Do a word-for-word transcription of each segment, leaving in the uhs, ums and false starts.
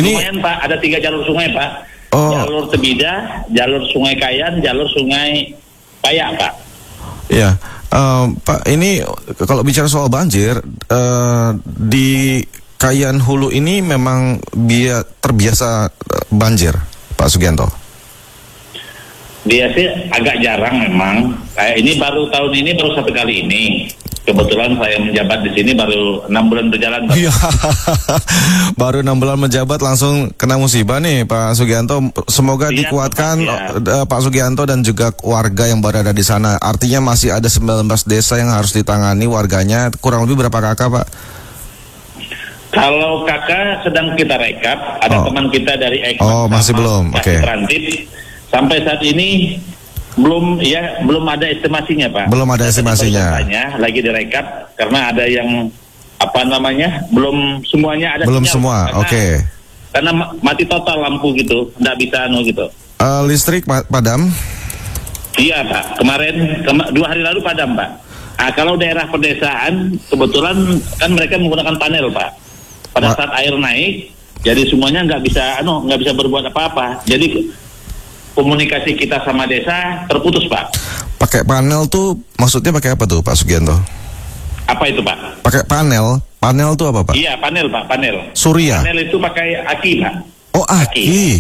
Ini lumayan Pak, ada tiga jalur sungai Pak. Oh. Jalur Tebida, jalur Sungai Kayan, jalur Sungai Payak Pak. Ya, uh, Pak, ini kalau bicara soal banjir uh, di Kayan Hulu ini memang dia terbiasa banjir, Pak Sugianto. Dia sih agak jarang memang. Kayak ini baru tahun ini baru satu kali ini. Kebetulan saya menjabat di sini baru enam bulan berjalan. Iya, baru enam bulan menjabat langsung kena musibah nih Pak Sugianto. Semoga ya, dikuatkan ya. Pak Sugianto dan juga warga yang berada di sana. Artinya masih ada sembilan belas desa yang harus ditangani warganya. Kurang lebih berapa kakak Pak? Kalau kakak sedang kita rekap, ada oh. teman kita dari Ekman. Oh masih belum, oke. Okay. Transit sampai saat ini. Belum ya, belum ada estimasinya Pak. Belum ada estimasinya. Lagi direkap karena ada yang apa namanya belum semuanya ada. Belum semua, oke. Okay. Karena mati total lampu gitu, nggak bisa anu gitu. Uh, listrik padam? Iya Pak, kemarin kema dua hari lalu padam Pak. Nah, kalau daerah pedesaan kebetulan kan mereka menggunakan panel Pak. Pada Ma saat air naik, jadi semuanya nggak bisa anu nggak bisa berbuat apa-apa. Jadi komunikasi kita sama desa terputus Pak. Pakai panel tuh maksudnya pakai apa tuh Pak Sugianto? Apa itu Pak? Pakai panel? Panel tuh apa Pak? Iya panel Pak, panel. Surya? Panel itu pakai aki Pak. Oh aki?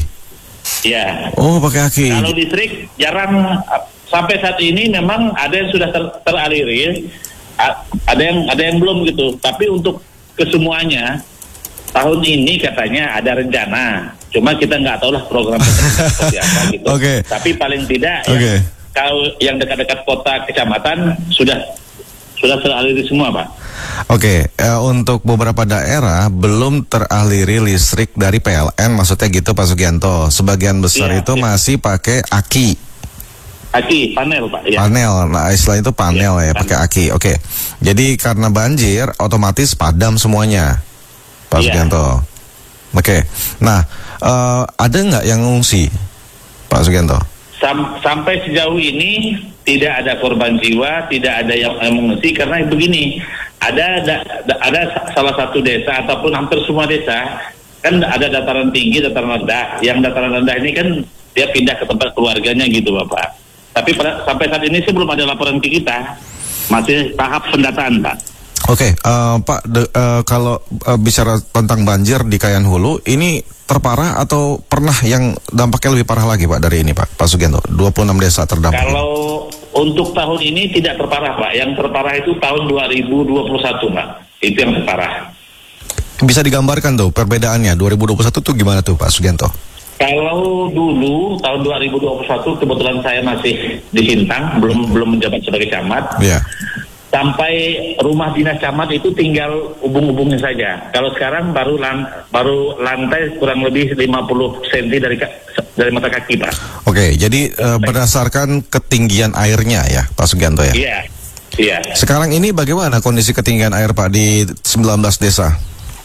Iya. Oh pakai aki. Kalau listrik jarang, sampai saat ini memang ada yang sudah ter teraliri, ada yang ada yang belum gitu. Tapi untuk kesemuanya tahun ini katanya ada rencana. Cuma kita nggak tahu lah program seperti apa gitu. Okay. Tapi paling tidak okay. ya, kalau yang dekat-dekat kota kecamatan sudah sudah teraliri semua Pak. Oke, okay. uh, untuk beberapa daerah belum teraliri listrik dari P L N, maksudnya gitu Pak Sugianto. Sebagian besar ya, itu ya. masih pakai aki. Aki, panel Pak. Ya. Panel, nah istilah itu panel ya, ya pakai aki. Oke, okay. Jadi karena banjir otomatis padam semuanya, Pak ya. Sugianto. Oke, okay. Nah uh, ada nggak yang ngungsi, Pak Sugianto? Sam sampai sejauh ini tidak ada korban jiwa, tidak ada yang mengungsi karena begini, ada, ada ada salah satu desa ataupun hampir semua desa kan ada dataran tinggi, dataran rendah. Yang dataran rendah ini kan dia pindah ke tempat keluarganya gitu Bapak. Tapi pada, sampai saat ini sih belum ada laporan ke kita, masih tahap pendataan Pak. Oke, okay, uh, Pak, de, uh, kalau uh, bicara tentang banjir di Kayan Hulu, ini terparah atau pernah yang dampaknya lebih parah lagi Pak dari ini Pak, Pak Sugianto? dua puluh enam desa terdampak. Kalau untuk tahun ini tidak terparah Pak, yang terparah itu tahun dua ribu dua puluh satu Pak, itu yang terparah. Bisa digambarkan tuh perbedaannya, dua ribu dua puluh satu tuh gimana tuh Pak Sugianto? Kalau dulu tahun dua ribu dua puluh satu kebetulan saya masih di Sintang, belum belum menjabat sebagai camat. Iya. Yeah. Sampai rumah dinas camat itu tinggal ubung-ubungnya saja. Kalau sekarang baru lan, baru lantai kurang lebih lima puluh sentimeter dari dari mata kaki Pak. Oke, jadi uh, berdasarkan ketinggian airnya ya Pak Sugianto ya? Iya, iya. Sekarang ini bagaimana kondisi ketinggian air Pak di sembilan belas desa?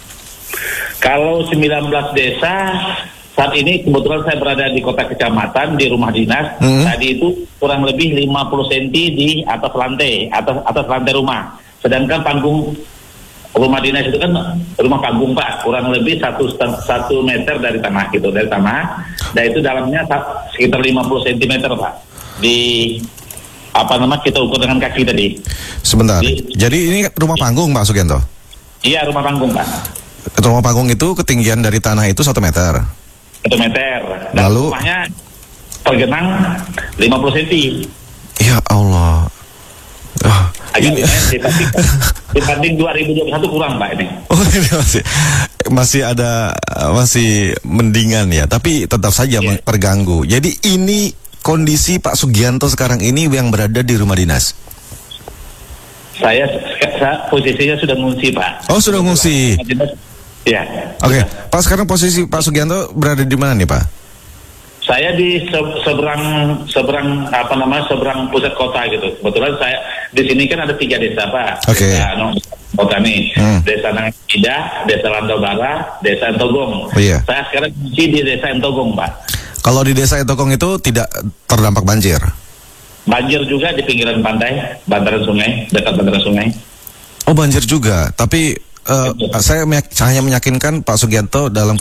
Kalau sembilan belas desa, saat ini kebetulan saya berada di kota kecamatan, di rumah dinas. Hmm. Tadi itu kurang lebih lima puluh sentimeter di atas lantai, atas atas lantai rumah. Sedangkan panggung rumah dinas itu kan rumah panggung Pak, kurang lebih satu satu meter dari tanah gitu, dari tanah. Dan itu dalamnya sekitar lima puluh sentimeter Pak. Di apa nama kita ukur dengan kaki tadi. Sebentar. Di, Jadi ini rumah panggung Pak Sugianto? Iya, rumah panggung Pak. Rumah panggung itu ketinggian dari tanah itu satu meter. Satu meter. Dan lalu rumahnya tergenang lima puluh sentimeter. Ya Allah. Oh, agak ini dibanding, dibanding dua ribu dua puluh satu kurang Pak ini. Oh ini masih masih ada masih mendingan ya, tapi tetap saja yeah. terganggu. Jadi ini kondisi Pak Sugianto sekarang ini yang berada di rumah dinas. Saya, saya posisinya sudah ngungsi Pak. Oh sudah ngungsi. Ya. Oke, okay. Pak sekarang posisi Pak Sugianto berada di mana nih Pak? Saya di se seberang seberang apa namanya seberang pusat kota gitu. Kebetulan saya di sini kan ada tiga desa Pak. Oke. Okay. Desa no, kota nih, hmm. Desa Nangidah, Desa Landobara, Desa Entogong. Oh, iya. Saya sekarang di Desa Entogong Pak. Kalau di Desa Entogong itu tidak terdampak banjir? Banjir juga di pinggiran pantai, bantaran sungai, dekat bantaran sungai. Oh banjir juga, tapi uh, saya, saya hanya meyakinkan Pak Sugianto dalam